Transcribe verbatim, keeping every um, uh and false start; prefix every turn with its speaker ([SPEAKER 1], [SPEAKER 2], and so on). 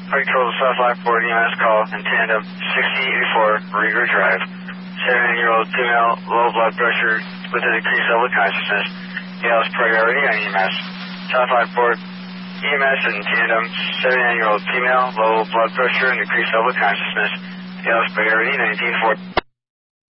[SPEAKER 1] Park Total South Lockport E M S call in tandem sixty eighty-four Rieger Drive. seventy-nine-year-old female, low blood pressure with a decreased level of consciousness. Hails priority on E M S. South Lockport E M S in tandem seventy-nine-year-old female, low blood pressure and decreased level of consciousness. Hails priority nineteen forty.